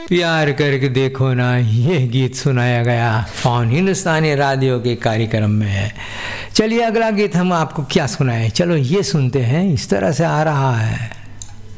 प्यार करके देखो ना, ये गीत सुनाया गया फोन हिंदुस्तानी रेडियो के कार्यक्रम में। चलिए अगला गीत हम आपको क्या सुनाएं, चलो ये सुनते हैं। इस तरह से आ रहा है।